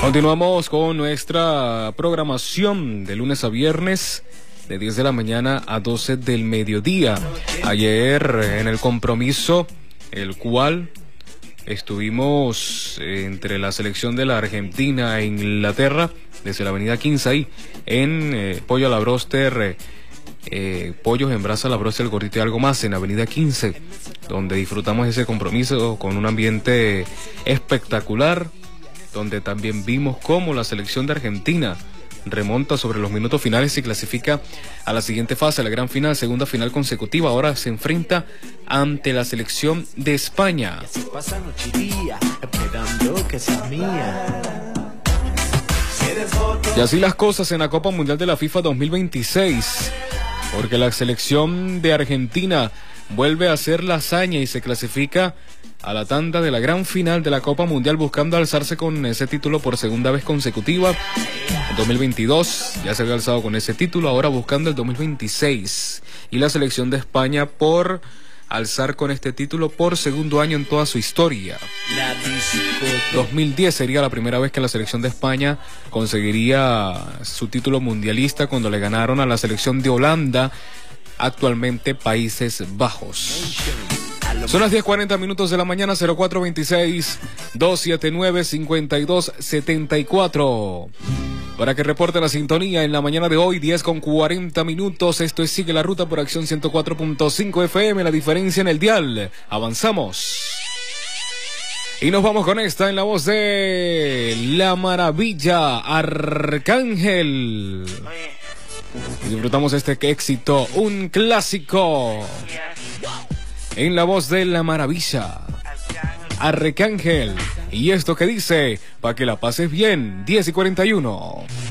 Continuamos con nuestra programación de lunes a viernes de 10 de la mañana a 12 del mediodía. Ayer en el compromiso, el cual estuvimos entre la selección de la Argentina e Inglaterra, desde la avenida 15 ahí, en Pollo a la Broster, Pollos en Brasa, la Broster, el Gordito y algo más, en avenida 15, donde disfrutamos ese compromiso con un ambiente espectacular, donde también vimos cómo la selección de Argentina remonta sobre los minutos finales y clasifica a la siguiente fase, a la gran final, segunda final consecutiva. Ahora se enfrenta ante la selección de España. Y así las cosas en la Copa Mundial de la FIFA 2026, porque la selección de Argentina vuelve a hacer la hazaña y se clasifica a la tanda de la gran final de la Copa Mundial, buscando alzarse con ese título por segunda vez consecutiva. En 2022 ya se había alzado con ese título, ahora buscando el 2026. Y la selección de España por alzar con este título por segundo año en toda su historia. 2010 sería la primera vez que la selección de España conseguiría su título mundialista, cuando le ganaron a la selección de Holanda, actualmente Países Bajos. Son las 10:40 minutos de la mañana, 0426-279-5274. Para que reporte la sintonía en la mañana de hoy, 10:40 minutos. Esto es Sigue la Ruta por Acción 104.5 FM, la diferencia en el dial. Avanzamos. Y nos vamos con esta en la voz de La Maravilla, Arcángel. Y disfrutamos este éxito, un clásico. En la voz de La Maravilla, Arcángel. Y esto que dice, para que la pases bien, 10:41.